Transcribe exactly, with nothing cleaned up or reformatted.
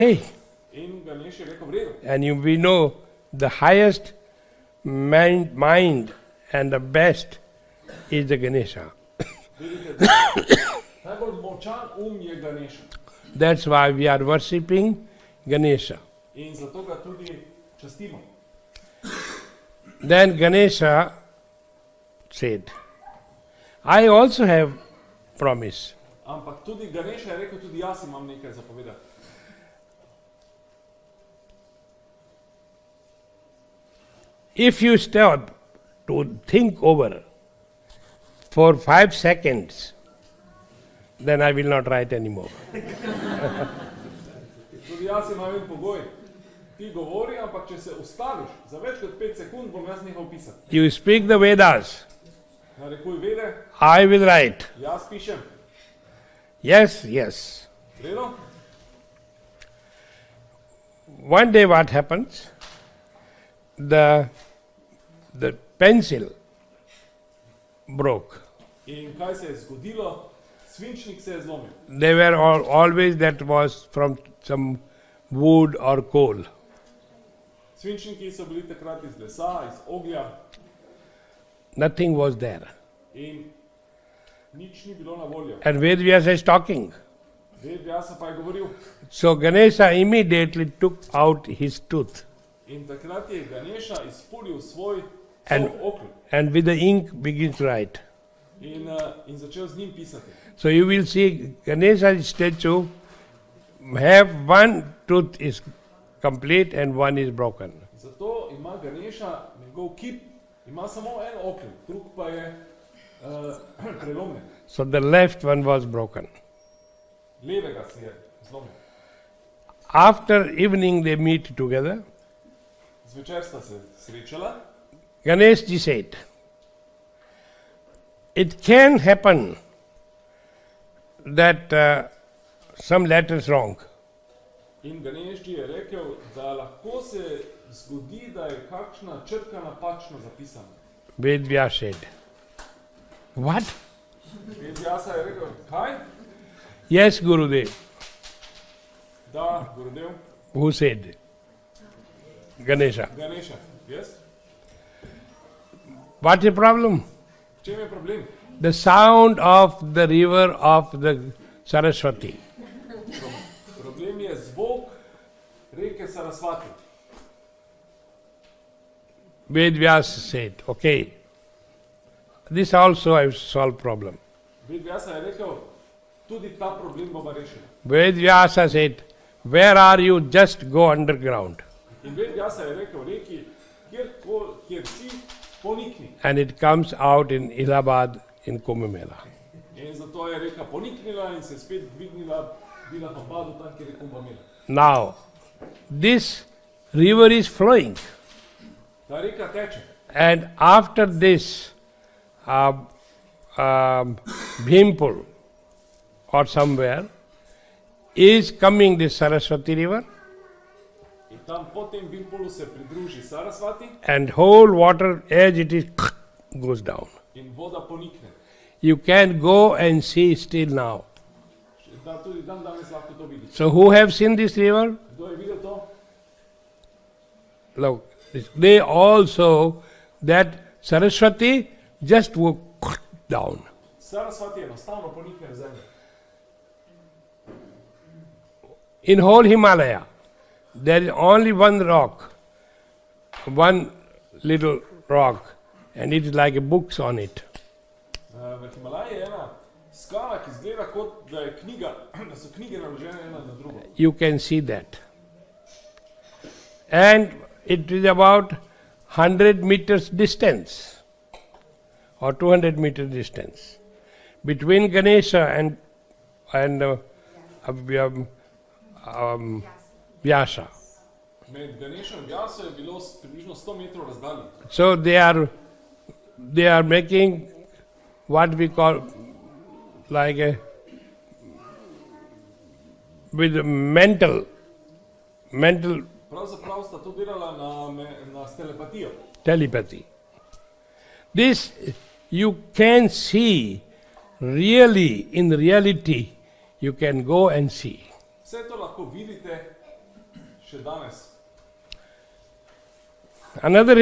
Hey, In Ganesh je rekel, v redu. and you, we know the highest mind, mind and the best is the Ganesha. Vidite, da najbolj močan um je Ganeša. That's why we are worshipping Ganesha. In zato ga tudi častimo. Then Ganesha said, I also have promise. Ampak tudi Ganeša je rekel, tudi jaz imam nekaj zapovedati. If you stop to think over for five seconds, then I will not write anymore. Tudi jaz imam en pogoj. Ti govori, ampak če se ustaviš za več kot pet sekund, bom jaz nehal pisati. You speak the Vedas, Narekuj vede, I will write. jaz pišem. Yes, yes. V redu? One day what happens? The, the pencil broke. In kaj se je zgodilo? Svinčnik se je zlomil. They were all, always that was from some wood or coal. Svinčniki so bili takrat iz lesa, iz oglja Nothing was there. in nič ni bilo na voljo. And Vedvyasa is talking. Vedvyasa pa je govoril. So Ganesha immediately took out his tooth In takrat je Ganeša izpulil svoj And- sol okl and with the ink begins to write. in, uh, in začel z njim pisati. So you will see Ganesha's statue have one tooth is complete and one is broken. Zato ima Ganeša, njegov kip, ima samo en okl, drug pa je uh, prelomljen. So the left one was broken. Levega se je zlomil. After evening they meet together. Zvečer sta se srečala. Ganeshji said, it can happen that uh, some letters wrong. In Ganešji je rekel, da lahko se zgodi, da je kakšna črka napačno zapisana. Vedvyasa said, what? Vedvyasa je rekel, kaj? Yes, Gurudev. Da, Gurudev, Who said? Ganesha. Ganeša, yes? What's the problem? V čem je problem? The sound of the river of the Saraswati. Problem je zvok reke Sarasvati. Vedvyasa said, okay, this also I solve problem. Vedvyasa je rekel, tudi ta problem bomo rešili. Vedvyasa said, where are you? Just go underground. In Vedvyasa je rekel reki, kjer, ko, kjer si, ponikni. And it comes out in Allahabad in Kumbh Mela. In zato je reka poniknila in se spet dvignila, bila pa padu tam, kjer je Kumbh Mela. Now, this river is flowing. Ta reka teče. And after this, uh, um, Bhimpur or somewhere is coming this Saraswati river, In tam po tem Bimpolu se pridruži Sarasvati and whole water as it is goes down. in voda ponikne. You can go and see still now. Da tudi dan danes lahko to vidiš. So who have seen this river? Kdo je videl to? Look, this- they also that Saraswati just go down. Sarasvati enostavno ponikne v zemljo. In whole Himalaya, there is only one rock, one little rock, and it is like a books on it. Uh, v Himalaji je ena skala, ki izgleda kot da je knjiga, da so knjige naložene ena na drugo. You can see that. And it is about one hundred meters distance or two hundred meters distance between Ganesha and and uh, um, um, Vyasa. Med Ganešo in Vyaso je bilo s- približno sto metrov razdalje. So they are they are making what we call like a with mental mental Pravzaprav sta to delala na, me- na s telepatijo. telepathy. This you can see really in reality. You can go and see. Vse to lahko vidite še danes. Another